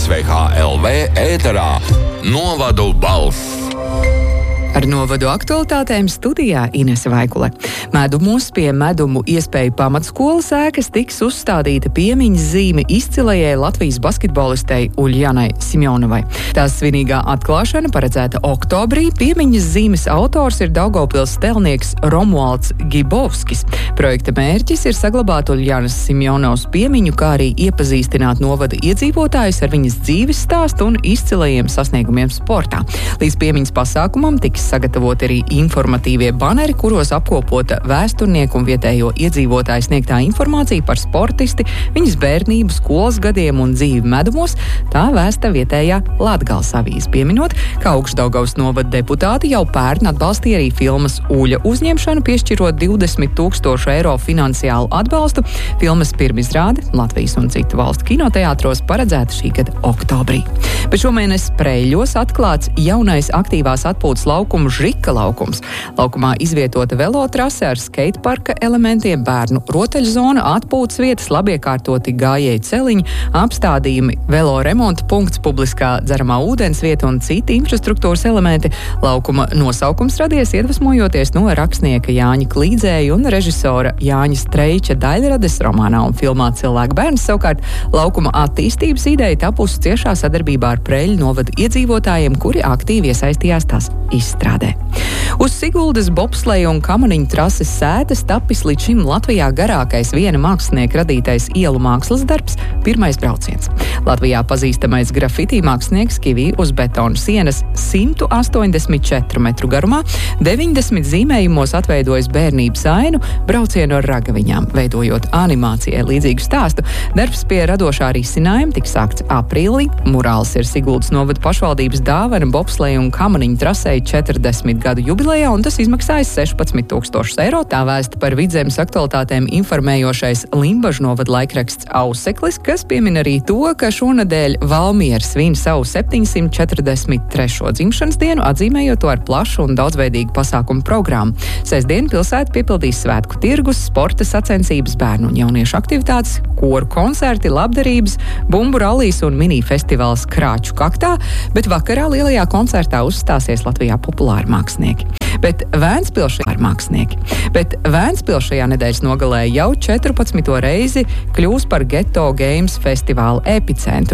SVH LV ēterā Novadu balss. Ar novadu aktualitātēm studijā Inese Vaikule. Medumos pie Medumu iespēju pamatskolas ēkas tiks uzstādīta piemiņas zīme izcilajai Latvijas basketbolistei Uļjanai Simjonovai. Tās svinīgā atklāšana paredzēta oktobrī. Piemiņas zīmes autors ir Daugavpils stelnieks Romualds Gibovskis. Projekta mērķis ir saglabāt Uļjanas Simjonovas piemiņu, kā arī iepazīstināt novada iedzīvotājus ar viņas dzīves stāstu un izcilajiem sasniegumiem sportā. Līdz piemiņas pasākumam tiks sagatavot arī informatīvie baneri, kuros apkopota vēsturnieku un vietējo iedzīvotāju sniegtā informācija par sportisti, viņas bērnību, skolas gadiem un dzīvi Medumos. Tā vēsta vietējā Latgales avīze, pieminot, ka Augšdaugavas novada deputāti jau pērn atbalstīja arī filmas Uļa uzņemšanu, piešķirot 20,000 eiro finansiālu atbalstu. Filmas pirmizrāde Latvijas un citu valstu kinoteātros paredzēta šī gada oktobrī. Bet šomēnes Preļļos atklāts jaunais aktīvās atpūtas laukums Žrika laukums. Laukumā izvietota velotrase ar skateparka elementiem, bērnu rotaļzona, atpūtas vietas, labiekārtoti gājēju celiņi, apstādījumi, velo remonta punkts, publiskā dzeramā ūdens vieta un citi infrastruktūras elementi. Laukuma nosaukums radies iedvesmojoties no rakstnieka Jāņa Klīdzēja un režisora Jāņa Streiča daļrades romānā un filmā Cilvēku bērns. Savukārt laukuma attīstības ideja tapusi ciešā sadarbībā ar Preļļu novada iedzīvotājiem, kuri aktīvi iesaistījās tās izstrādē. Uz Siguldas bobsleja un kamaniņu trases sētas tapis līdz šim Latvijā garākais viena mākslinieka radītais ielu mākslas darbs – pirmais brauciens. Latvijā pazīstamais grafiti mākslinieks Kivī uz betona sienas 184 metru garumā, 90 zīmējumos atveidojas bērnības ainu, braucienu ar ragaviņām, veidojot animācijai līdzīgu stāstu. Darbs pie radošā risinājuma tiks sākts aprīlī. Murāls ir Siguldas novada pašvaldības dāvana bobsleja un kamaniņu trasei 40 gadu jubilejā, un tas izmaksājas 16,000 eiro. Tā vēsta par Vidzemes aktualitātēm informējošais Limbažu novada laikraksts Auseklis, kas piemin arī to, ka šonadēļ Valmiera svin savu 743. dzimšanas dienu, atzīmējot to ar plašu un daudzveidīgu pasākumu programmu. Sestdien pilsēta piepildīs svētku tirgus, sporta sacensības, bērnu un jauniešu aktivitātes, koru koncerti, labdarības, bumbu rallijas un mini festivāls Krāču kaktā, bet vakarā lielajā koncertā uzstāsies Latvijā populāri mākslinieki. Bet Vēncpils šajā nedēļas nogalē jau 14. reizi kļūs par Geto Games festivāla epicentru.